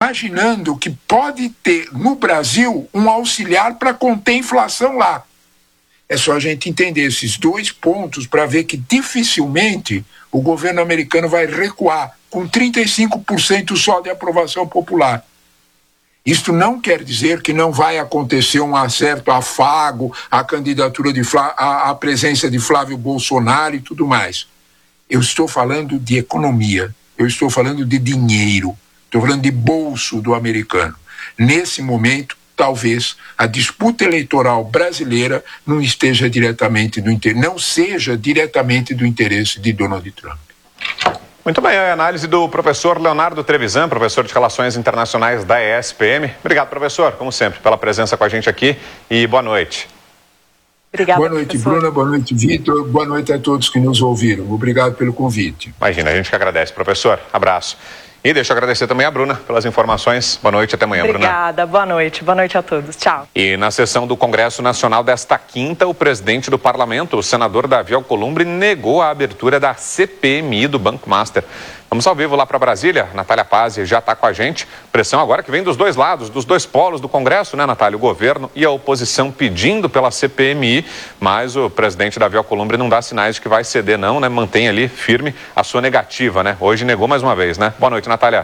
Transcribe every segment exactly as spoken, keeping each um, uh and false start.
imaginando que pode ter no Brasil um auxiliar para conter a inflação lá. É só a gente entender esses dois pontos para ver que dificilmente o governo americano vai recuar com trinta e cinco por cento só de aprovação popular. Isto não quer dizer que não vai acontecer um certo afago à candidatura de Flá, à, à presença de Flávio Bolsonaro e tudo mais. Eu estou falando de economia, eu estou falando de dinheiro, estou falando de bolso do americano. Nesse momento, talvez a disputa eleitoral brasileira não esteja diretamente do interesse, não seja diretamente do interesse de Donald Trump. Muito bem, a análise do professor Leonardo Trevisan, professor de Relações Internacionais da E S P M. Obrigado, professor, como sempre, pela presença com a gente aqui e boa noite. Obrigada, boa noite, professor. Bruna, boa noite, Vitor, boa noite a todos que nos ouviram. Obrigado pelo convite. Imagina, a gente que agradece, professor. Abraço. E deixa eu agradecer também a Bruna pelas informações. Boa noite, até amanhã, Obrigada, Bruna. Obrigada, boa noite. Boa noite a todos. Tchau. E na sessão do Congresso Nacional desta quinta, o presidente do Parlamento, o senador Davi Alcolumbre, negou a abertura da C P M I do Banco Master. Vamos ao vivo lá para Brasília. Natália Pazzi já está com a gente. Pressão agora que vem dos dois lados, dos dois polos do Congresso, né, Natália? O governo e a oposição pedindo pela C P M I, mas o presidente Davi Alcolumbre não dá sinais de que vai ceder, não, né? Mantém ali firme a sua negativa, né? Hoje negou mais uma vez, né? Boa noite, Natália.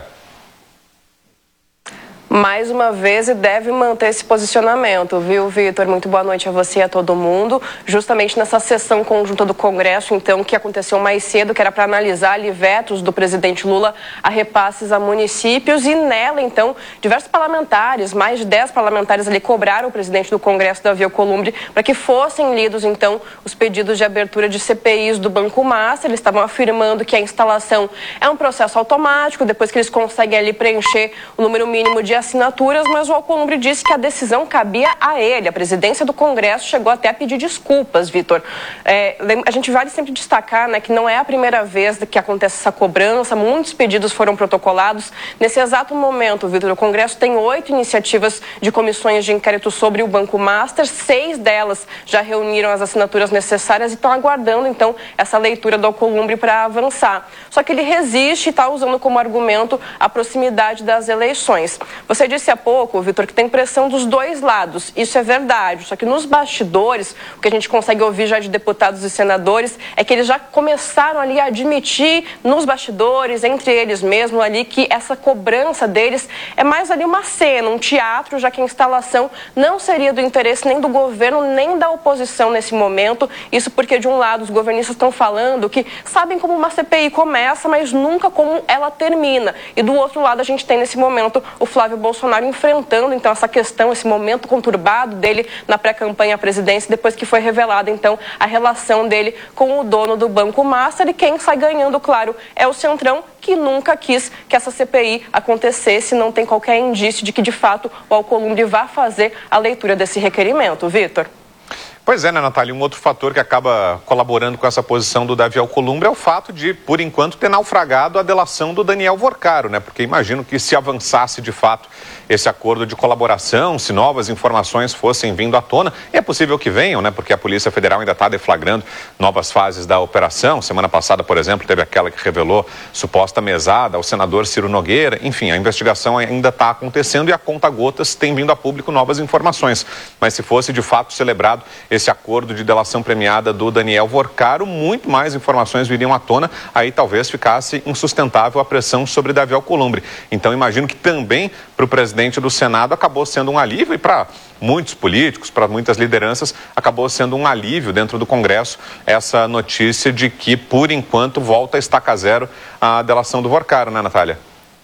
Mais uma vez e deve manter esse posicionamento, viu, Vitor? Muito boa noite a você e a todo mundo. Justamente nessa sessão conjunta do Congresso, então, que aconteceu mais cedo, que era para analisar ali vetos do presidente Lula a repasses a municípios, e nela, então, diversos parlamentares, mais de dez parlamentares ali, cobraram o presidente do Congresso, Davi Alcolumbre, para que fossem lidos, então, os pedidos de abertura de C P Is do Banco Master. Eles estavam afirmando que a instalação é um processo automático, depois que eles conseguem ali preencher o número mínimo de assinaturas, mas o Alcolumbre disse que a decisão cabia a ele. A presidência do Congresso chegou até a pedir desculpas, Vitor. É, a gente vale sempre destacar, né, que não é a primeira vez que acontece essa cobrança, muitos pedidos foram protocolados. Nesse exato momento, Vitor, o Congresso tem oito iniciativas de comissões de inquérito sobre o Banco Master, seis delas já reuniram as assinaturas necessárias e estão aguardando, então, essa leitura do Alcolumbre para avançar. Só que ele resiste e está usando como argumento a proximidade das eleições. Você disse há pouco, Vitor, que tem pressão dos dois lados. Isso é verdade. Só que nos bastidores, o que a gente consegue ouvir já de deputados e senadores é que eles já começaram ali a admitir nos bastidores, entre eles mesmos ali, que essa cobrança deles é mais ali uma cena, um teatro, já que a instalação não seria do interesse nem do governo, nem da oposição nesse momento. Isso porque, de um lado, os governistas estão falando que sabem como uma C P I começa, mas nunca como ela termina. E do outro lado, a gente tem nesse momento o Flávio Bolsonaro enfrentando, então, essa questão, esse momento conturbado dele na pré-campanha à presidência, depois que foi revelada, então, a relação dele com o dono do Banco Master. E quem sai ganhando, claro, é o Centrão, que nunca quis que essa C P I acontecesse. Não tem qualquer indício de que, de fato, o Alcolumbre vá fazer a leitura desse requerimento. Vitor? Pois é, né, Natália? Um outro fator que acaba colaborando com essa posição do Davi Alcolumbre é o fato de, por enquanto, ter naufragado a delação do Daniel Worcaro, né? Porque imagino que se avançasse de fato esse acordo de colaboração, se novas informações fossem vindo à tona, e é possível que venham, né? Porque a Polícia Federal ainda está deflagrando novas fases da operação. Semana passada, por exemplo, teve aquela que revelou suposta mesada ao senador Ciro Nogueira. Enfim, a investigação ainda está acontecendo e a conta-gotas tem vindo a público novas informações. Mas se fosse de fato celebrado esse acordo de delação premiada do Daniel Worcaro, muito mais informações viriam à tona, aí talvez ficasse insustentável a pressão sobre Davi Alcolumbre. Então imagino que também para o presidente do Senado acabou sendo um alívio, e para muitos políticos, para muitas lideranças, acabou sendo um alívio dentro do Congresso essa notícia de que, por enquanto, volta a estaca zero a delação do Worcaro, né, Natália?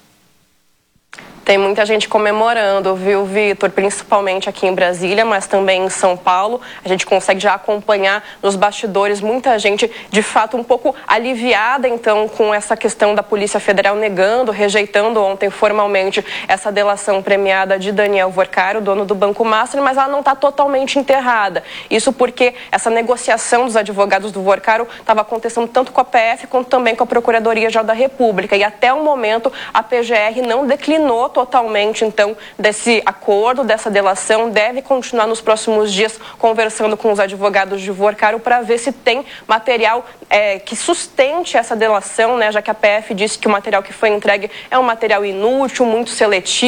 Tem muita gente comemorando, viu, Vitor? Principalmente aqui em Brasília, mas também em São Paulo. A gente consegue já acompanhar nos bastidores muita gente, de fato, um pouco aliviada, então, com essa questão da Polícia Federal negando, rejeitando ontem formalmente essa delação premiada de Daniel Worcaro, dono do Banco Master, mas ela não está totalmente enterrada. Isso porque essa negociação dos advogados do Worcaro estava acontecendo tanto com a P F quanto também com a Procuradoria-Geral da República. E até o momento a P G R não declinou totalmente, então, desse acordo, dessa delação. Deve continuar nos próximos dias conversando com os advogados de Worcaro para ver se tem material é, que sustente essa delação, né? Já que a P F disse que o material que foi entregue é um material inútil, muito seletivo.